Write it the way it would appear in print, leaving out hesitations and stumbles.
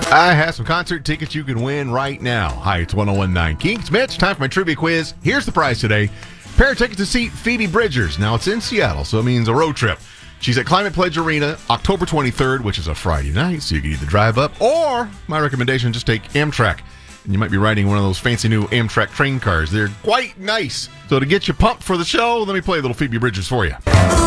I have some concert tickets you can win right now. Hi, it's 1019 Kinks. Mitch, time for my trivia quiz. Here's the prize today. Pair of tickets to see Phoebe Bridgers. Now, it's in Seattle, so it means a road trip. She's at Climate Pledge Arena October 23rd, which is a Friday night, so you can either drive up or, my recommendation, just take Amtrak. And you might be riding one of those fancy new Amtrak train cars. They're quite nice. So to get you pumped for the show, let me play a little Phoebe Bridgers for you.